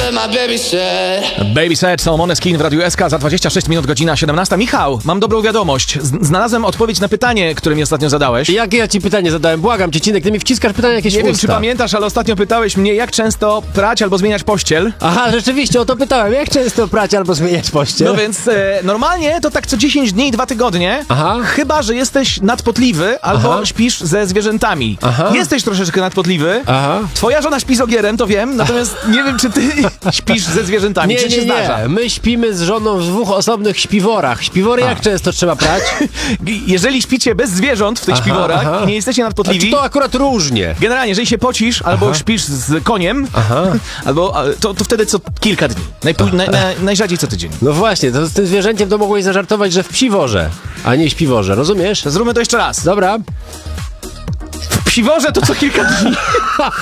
Baby Set, Solomon Skin w Radiu SK za 26 minut, godzina 17. Michał, mam dobrą wiadomość. Znalazłem odpowiedź na pytanie, które mi ostatnio zadałeś. Jakie ja ci pytanie zadałem? Błagam cię, Cinek, ty mi wciskasz pytania jakieś w Nie wiem, usta. czy pamiętasz, ale ostatnio pytałeś mnie, jak często prać albo zmieniać pościel. Aha, rzeczywiście, o to pytałem. Jak często prać albo zmieniać pościel? No więc normalnie to tak co 10 dni i 2 tygodnie. Aha. Chyba że jesteś nadpotliwy albo śpisz ze zwierzętami. Aha. Jesteś troszeczkę nadpotliwy. Aha. Twoja żona śpi z ogierem, to wiem, natomiast nie wiem, czy ty śpisz ze zwierzętami. Czy się zdarza? My śpimy z żoną w dwóch osobnych śpiworach. Śpiwory jak często trzeba prać? Jeżeli śpicie bez zwierząt w tych śpiworach i nie jesteście nadpotliwi, To akurat różnie. generalnie, jeżeli się pocisz albo śpisz z koniem, albo to wtedy co kilka dni. Najrzadziej co tydzień. No właśnie, to z tym zwierzęciem to mogłeś zażartować, że w psiworze, a nie śpiworze, rozumiesz? Zróbmy to jeszcze raz. Dobra. W psiworze to co kilka dni.